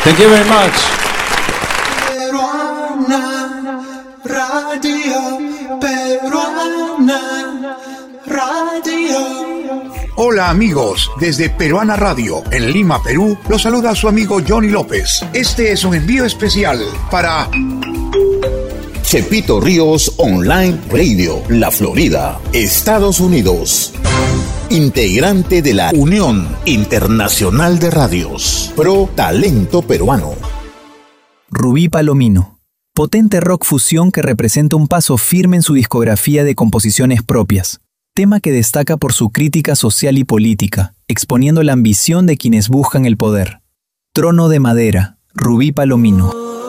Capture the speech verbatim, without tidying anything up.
Thank you very much. Peruana Radio, Peruana Radio. Hola amigos, desde Peruana Radio, en Lima, Perú, los saluda su amigo Johnny López. Este es un envío especial para Chepito Ríos Online Radio, La Florida, Estados Unidos. Integrante de la Unión Internacional de Radios, Pro Talento Peruano. Rubí Palomino, potente rock fusión que representa un paso firme en su discografía de composiciones propias, tema que destaca por su crítica social y política, exponiendo la ambición de quienes buscan el poder. Trono de Madera, Rubí Palomino.